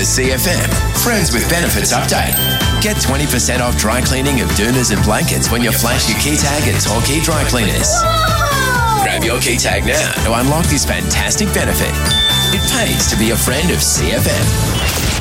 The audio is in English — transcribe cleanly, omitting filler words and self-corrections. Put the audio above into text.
CFM Friends with Benefits update. Get 20% off dry cleaning of doonas and blankets when you flash your key tag at Torquay Dry Cleaners. Whoa! Grab your key tag now to unlock this fantastic benefit. It pays to be a friend of CFM.